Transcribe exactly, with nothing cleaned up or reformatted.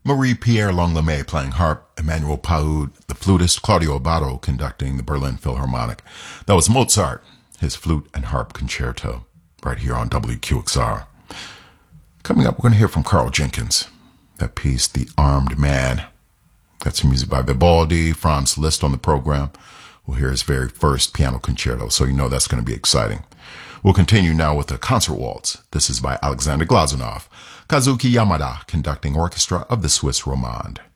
Marie-Pierre Longlame playing harp, Emmanuel Paoud, the flutist, Claudio Abbado conducting the Berlin Philharmonic. That was Mozart, his flute and harp concerto, right here on W Q X R. Coming up, we're going to hear from Carl Jenkins, that piece, The Armed Man. Got some music by Vivaldi, Franz Liszt on the program. We'll hear his very first piano concerto, so you know that's going to be exciting. We'll continue now with a concert waltz. This is by Alexander Glazunov, Kazuki Yamada conducting orchestra of the Swiss Romande.